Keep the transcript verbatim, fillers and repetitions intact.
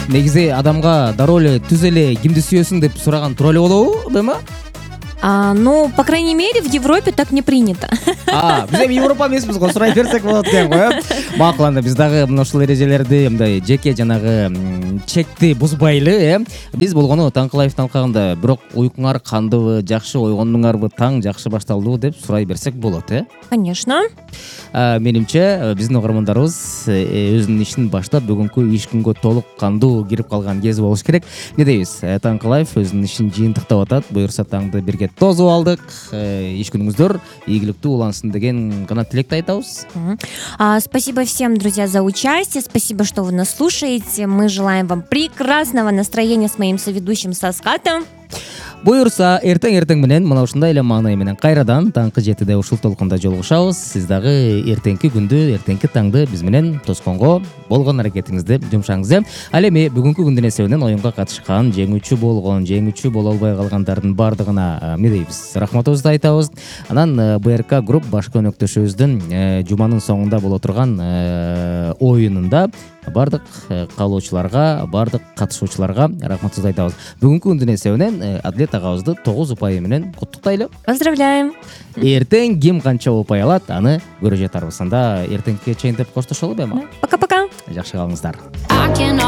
негизи адамга дароо эле түз эле кимди сүйөсүң деп сураган туура эле болобу Бема? А, ну, по крайней мере, в Европе так не принято. А, биз эми Европа эмеспиз го, сурай берсек болот экен го, э. Макул, анда биз дагы мына ушул эрежелерди мындай жеке жанагы чекти бузбайлы, э. Биз болгону Таңкылаевдин алкагында бирок уйкуңар кандыбы, жакшы ойгондуңарбы, таң жакшы башталдыбы деп сурай берсек болот, э. Конечно. Менимче биздин угармандарыбыз өзүнүн ишин баштап бүгүнкү иш күнгө толук кандуу кирип калган кези болуш керек. Не дейбиз? Таңкылаев өзүнүн ишин жыйынтыктап атат. Буюрса таңды бирге тосуп алдык. Иш күнүңүздөр ийгиликтүү улансын деген гана тилекти айтабыз. А, спасибо всем, друзья, за участие. Спасибо, что вы нас слушаете. Мы желаем вам прекрасного настроения с моим соведущим Саскатом. Буюрса, эртең-эртең менен мына ушундай эле маанай менен кайрадан таңкы жетиде ушул толкунда жолугушабыз. Сиз дагы эртеңки күндү, эртеңки таңды биз менен тосконго болгон аракетиңизди жумшаңыз. Ал эми бүгүнкү күндүн эсебинен оюнга катышкан, жеңүүчү болгон, жеңүүчү боло албай калгандардын бардыгына эмне дейбиз? Рахматыбызды айтабыз. Анан БРК групп башкы өнөктөшүбүздүн жуманын соңунда боло турган оюнунда бардык каалоочуларга, бардык катышуучуларга рахматыбызды айтабыз. Бүгүнкү күндүн эсебинен Адлет агабызды тогуз упай менен куттуктайлы. Поздравляем. Эртең ким канча упай алат, аны көрө жатарбыз. Анда эртеңки чейин деп коштошолу Бема. Пока-пока. Жакшы калыңыздар.